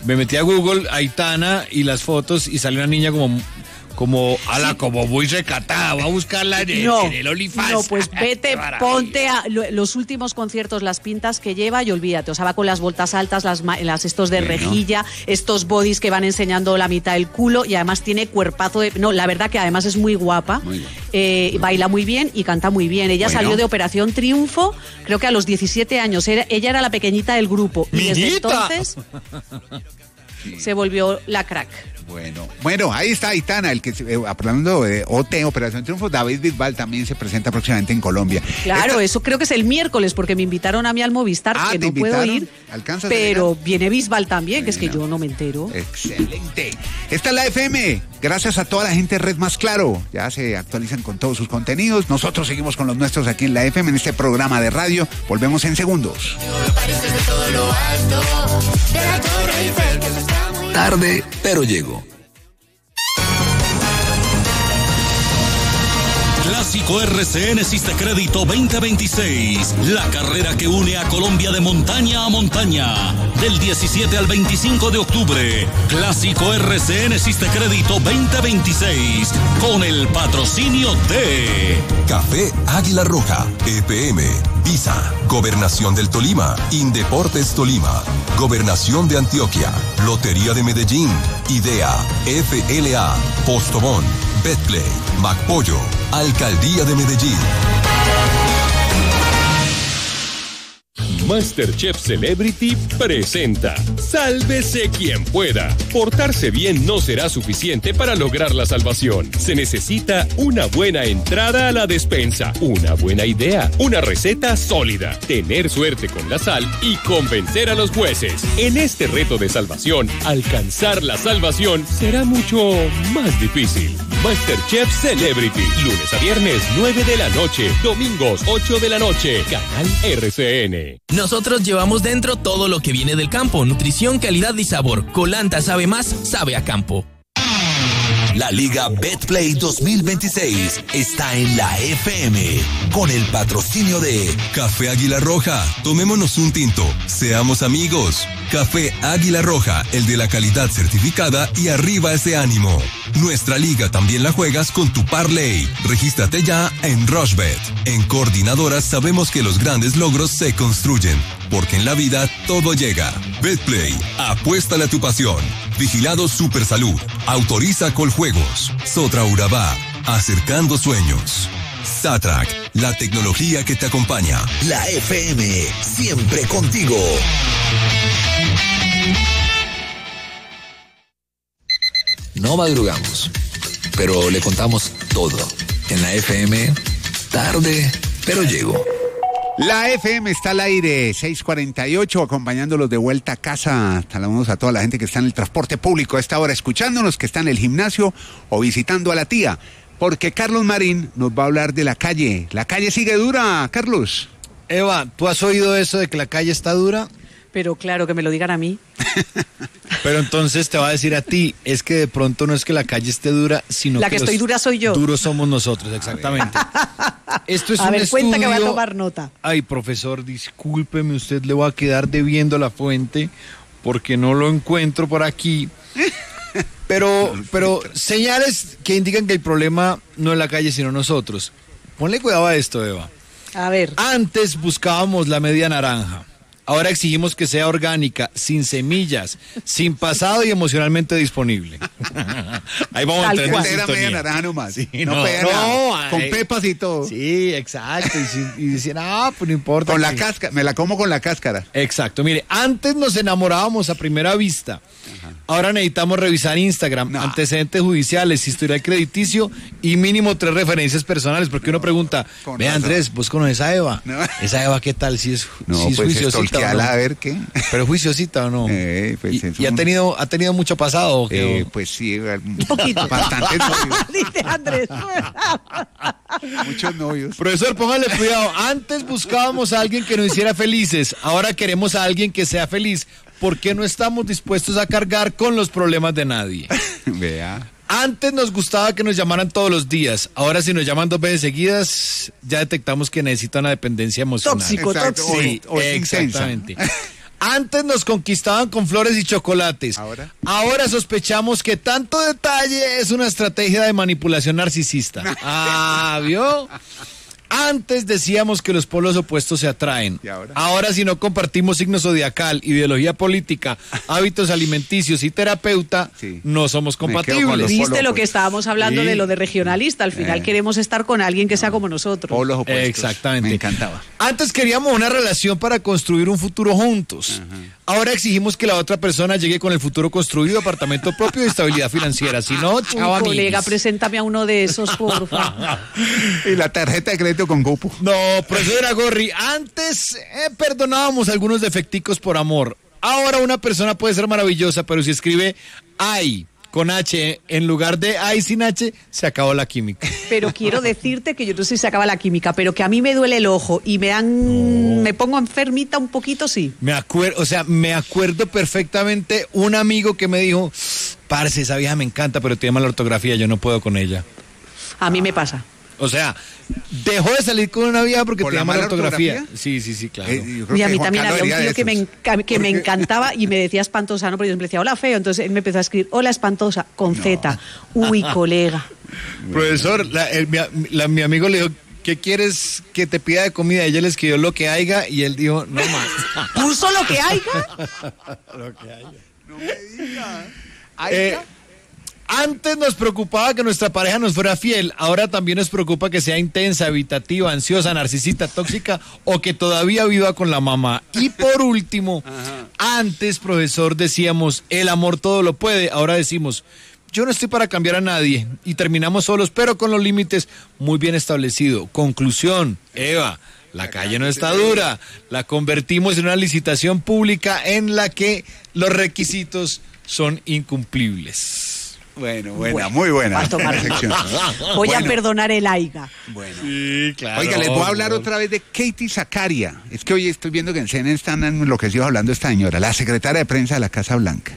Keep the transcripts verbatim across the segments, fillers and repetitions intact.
me metí a Google, Aitana y las fotos y salió una niña como... Como, ala, sí. como muy recatada, va a buscarla en el, no, en el OnlyFans. No, pues vete, ponte a lo, los últimos conciertos, las pintas que lleva y olvídate. O sea, va con las botas altas, las, las estos de bueno. rejilla, estos bodys que van enseñando la mitad del culo y además tiene cuerpazo de... No, la verdad que además es muy guapa, muy eh, baila muy bien y canta muy bien. Ella bueno. salió de Operación Triunfo, creo que a los diecisiete años. Era, ella era la pequeñita del grupo. Y desde entonces sí. se volvió la crack. Bueno, bueno, ahí está Aitana, el que eh, hablando de O T, Operación Triunfo. David Bisbal también se presenta próximamente en Colombia. Claro, Esta... eso creo que es el miércoles, porque me invitaron a mí al Movistar, ah, que no puedo ir. ¿Alcanzas pero a llegar? Viene Bisbal también, bueno, que es que yo no me entero. Excelente. Esta es la F M. Gracias a toda la gente de Red Más Claro. Ya se actualizan con todos sus contenidos. Nosotros seguimos con los nuestros aquí en la F M, en este programa de radio. Volvemos en segundos. Tarde, pero llego. Clásico R C N Sistecrédito veinte veintiséis, la carrera que une a Colombia de montaña a montaña, del diecisiete al veinticinco de octubre. Clásico R C N Sistecrédito veinte veintiséis, con el patrocinio de Café Águila Roja, E P M, Visa, Gobernación del Tolima, Indeportes Tolima, Gobernación de Antioquia, Lotería de Medellín, Idea, F L A, Postobón, Betplay, MacPollo, Alcaldía de Medellín. MasterChef Celebrity presenta Sálvese quien pueda. Portarse bien no será suficiente para lograr la salvación. Se necesita una buena entrada a la despensa, una buena idea, una receta sólida, tener suerte con la sal y convencer a los jueces. En este reto de salvación, alcanzar la salvación será mucho más difícil. MasterChef Celebrity, lunes a viernes nueve de la noche, domingos ocho de la noche, canal R C N. Nosotros llevamos dentro todo lo que viene del campo, nutrición, calidad y sabor. Colanta sabe más, sabe a campo. La Liga Betplay dos mil veintiséis está en la F M con el patrocinio de Café Águila Roja. Tomémonos un tinto, seamos amigos. Café Águila Roja, el de la calidad certificada y arriba ese ánimo. Nuestra liga también la juegas con tu parlay. Regístrate ya en Rushbet. En Coordinadoras sabemos que los grandes logros se construyen, porque en la vida todo llega. Betplay, apuéstale a tu pasión. Vigilado Supersalud. Autoriza Coljuegos. Sotra Urabá. Acercando sueños. Satrac, la tecnología que te acompaña. La F M, siempre contigo. No madrugamos, pero le contamos todo. En la F M, tarde, pero llego. La F M está al aire, seis cuarenta y ocho, acompañándolos de vuelta a casa. Saludamos a toda la gente que está en el transporte público a esta hora, escuchándonos, que está en el gimnasio o visitando a la tía. Porque Carlos Marín nos va a hablar de la calle. La calle sigue dura, Carlos. Eva, ¿tú has oído eso de que la calle está dura? Pero claro, que me lo digan a mí. Pero entonces te va a decir a ti, es que de pronto no es que la calle esté dura, sino la que, que estoy los dura soy yo. Duros somos nosotros, exactamente. Esto es a un ver, estudio... cuenta que voy a tomar nota. Ay, profesor, discúlpeme, usted le va a quedar debiendo la fuente porque no lo encuentro por aquí. Pero, pero señales que indican que el problema no es la calle, sino nosotros. Ponle cuidado a esto, Eva. A ver. Antes buscábamos la media naranja. Ahora exigimos que sea orgánica, sin semillas, sin pasado y emocionalmente disponible. Ahí vamos a entrar en sintonía. Media naranja nomás. Sí, no, no, pega no, nada. Con ay, pepas y todo. Sí, exacto. Y, si, y dicen, ah, pues no importa. Con que... la cáscara, me la como con la cáscara. Exacto. Mire, antes nos enamorábamos a primera vista. Ajá. Ahora necesitamos revisar Instagram, no. antecedentes judiciales, historial crediticio y mínimo tres referencias personales. Porque uno pregunta, con ve razón. Andrés, ¿vos conoces a Eva? No. ¿Esa Eva qué tal? Si es, no, si es pues juiciosita o no. A ver qué. Pero juiciosita o no. Eh, pues y, y ha tenido, ha tenido mucho pasado. ¿O qué? Eh, pues sí, un poquito. Bastante novios. Dice Andrés. Muchos novios. Profesor, póngale cuidado. Antes buscábamos a alguien que nos hiciera felices. Ahora queremos a alguien que sea feliz. ¿Por qué no estamos dispuestos a cargar con los problemas de nadie? Vea. Antes nos gustaba que nos llamaran todos los días. Ahora si nos llaman dos veces seguidas, ya detectamos que necesita una dependencia emocional. Tóxico, Exacto. tóxico. Sí, o, o exactamente. Antes nos conquistaban con flores y chocolates. ¿Ahora? Ahora sospechamos que tanto detalle es una estrategia de manipulación narcisista. Ah, ¿vio? Antes decíamos que los polos opuestos se atraen. ¿Y ahora? Ahora, si no compartimos signo zodiacal, ideología política, hábitos alimenticios y terapeuta, Sí. no somos Me quedo con compatibles. los ¿Viste polos lo que opuestos. estábamos hablando Sí. de lo de regionalista? Al final Eh. queremos estar con alguien que sea como nosotros. Polos opuestos. Exactamente. Me encantaba. Antes queríamos una relación para construir un futuro juntos. Ahora exigimos que la otra persona llegue con el futuro construido, apartamento propio y estabilidad financiera. Si no, Uy, chao, colega, amiguis. preséntame a uno de esos, porfa. Y la tarjeta de crédito con cupo. No, profesora Gorri, antes eh, perdonábamos algunos defecticos por amor. Ahora una persona puede ser maravillosa, pero si escribe ay con H en lugar de ay sin H, se acabó la química. Pero quiero decirte que yo no sé si se acaba la química, pero que a mí me duele el ojo y me dan, me pongo enfermita un poquito, sí. Me acuerdo, o sea, me acuerdo perfectamente un amigo que me dijo, parce, esa vieja me encanta, pero tiene mala ortografía, yo no puedo con ella. A mí me pasa. O sea, dejó de salir con una vieja porque ¿Por tenía la mala mala ortografía. ortografía? Sí, sí, sí, claro. Eh, yo creo Y a que mí Juan también Carlos había un debería tío de que me, esos. enca- que me Porque- encantaba y me decía espantosa, ¿no? Porque yo siempre decía, hola, feo. Entonces él me empezó a escribir, hola, espantosa, con Z. Uy, colega. Profesor, la- el- mi, la- mi amigo le dijo, ¿qué quieres que te pida de comida? Ella le escribió lo que haya y él dijo, no más. ¿Puso lo que haya? Eh, antes nos preocupaba que nuestra pareja nos fuera fiel, ahora también nos preocupa que sea intensa, evitativa, ansiosa, narcisista, tóxica o que todavía viva con la mamá. Y por último, antes, profesor, decíamos, el amor todo lo puede, ahora decimos, yo no estoy para cambiar a nadie y terminamos solos, pero con los límites muy bien establecidos. Conclusión, Eva, la calle no está dura, la convertimos en una licitación pública en la que los requisitos son incumplibles. Bueno, buena, muy buena. Pasto Martín. sección. Voy a Bueno, perdonar el aiga. Bueno. Sí, claro. Oiga, les voy a hablar otra vez de Katie Zacaria. Es que hoy estoy viendo que en C N N están enloquecidos hablando de esta señora, la secretaria de prensa de la Casa Blanca.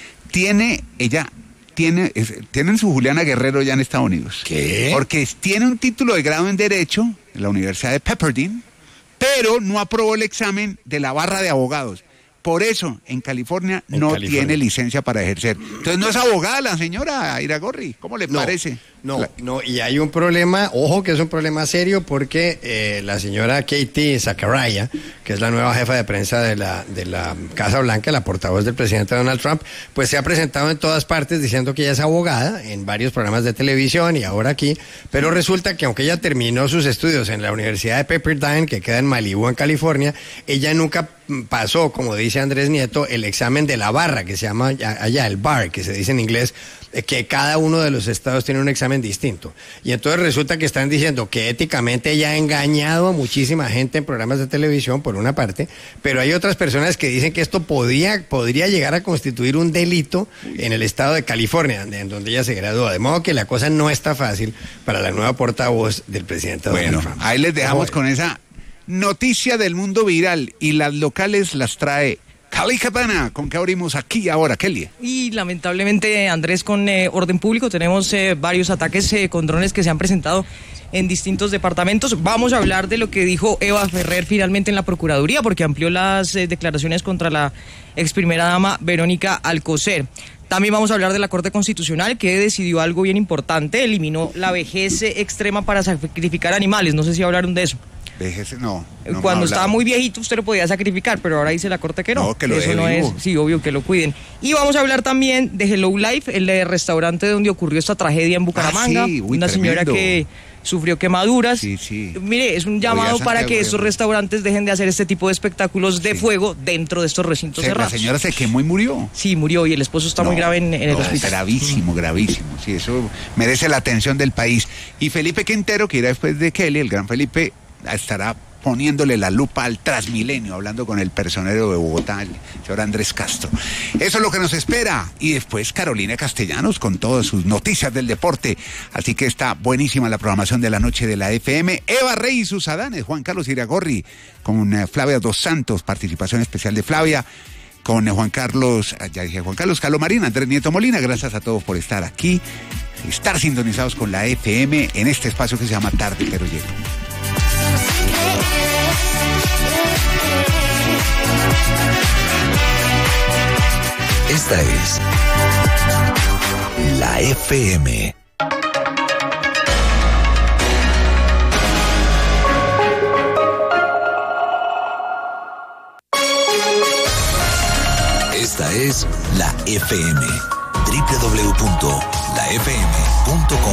Tiene, ella, tiene, es- tienen su Juliana Guerrero ya en Estados Unidos. ¿Qué? Porque tiene un título de grado en Derecho en la Universidad de Pepperdine, pero no aprobó el examen de la barra de abogados. Por eso, en California En no California. tiene licencia para ejercer. Entonces no es abogada la señora Iragorri. ¿Cómo le No, parece? No, La- no, y hay un problema, ojo que es un problema serio porque eh, la señora Katie Zacaria, que es la nueva jefa de prensa de la, de la Casa Blanca, la portavoz del presidente Donald Trump, pues se ha presentado en todas partes diciendo que ella es abogada en varios programas de televisión y ahora aquí, pero resulta que aunque ella terminó sus estudios en la Universidad de Pepperdine, que queda en Malibu, en California, ella nunca mm, pasó, como dice Andrés Nieto, el examen de la barra, que se llama ya- allá el bar, que se dice en inglés, eh, que cada uno de los estados tiene un examen distinto. Y entonces resulta que están diciendo que éticamente ella ha engañado a muchísima gente en programas de televisión, por una parte, pero hay otras personas que dicen que esto podía, podría llegar a constituir un delito en el estado de California, en donde ella se graduó. De modo que la cosa no está fácil para la nueva portavoz del presidente Donald Bueno, Trump. ahí les dejamos Ojo, con esa noticia del mundo viral y las locales las trae Cali Cabana. ¿Con qué abrimos aquí ahora, Kelly? Y lamentablemente, Andrés, con eh, orden público tenemos eh, varios ataques eh, con drones que se han presentado en distintos departamentos. Vamos a hablar de lo que dijo Eva Ferrer finalmente en la Procuraduría, porque amplió las eh, declaraciones contra la ex primera dama Verónica Alcocer. También vamos a hablar de la Corte Constitucional, que decidió algo bien importante, eliminó la vejez eh, extrema para sacrificar animales. No sé si hablaron de eso. Déjese, no. no me Cuando ha estaba hablado. muy viejito usted lo podía sacrificar, pero ahora dice la Corte que no. No, que lo Eso deje no vivo. es, sí, obvio que lo cuiden. Y vamos a hablar también de Hello Life, el de restaurante donde ocurrió esta tragedia en Bucaramanga. Ah, sí, uy, una señora tremendo. que sufrió quemaduras. Sí, sí. Mire, es un llamado Oiga, para Santiago, que estos Santiago. restaurantes dejen de hacer este tipo de espectáculos de Sí. fuego dentro de estos recintos Se- la cerrados. señora se quemó y murió. Sí, murió y el esposo está muy No, grave en, en el no, hospital. Gravísimo, gravísimo. Sí, eso merece la atención del país. Y Felipe Quintero, que irá después de Kelly, el gran Felipe, estará poniéndole la lupa al Transmilenio, hablando con el personero de Bogotá, el señor Andrés Castro. Eso es lo que nos espera. Y después Carolina Castellanos con todas sus noticias del deporte. Así que está buenísima la programación de la noche de la F M. Eva Rey y sus adanes, Juan Carlos Iragorri, con eh, Flavia Dos Santos, participación especial de Flavia, con eh, Juan Carlos, ah, ya dije Juan Carlos Calo Marín, Andrés Nieto Molina. Gracias a todos por estar aquí, estar sintonizados con la F M en este espacio que se llama Tarde Pero Llego. Hey, hey, hey, hey, hey, hey, hey, hey, hey, hey, hey, hey, hey, hey, hey, hey, hey, hey, Esta es la F M. Esta es la F M. doble u doble u doble u punto la f m punto com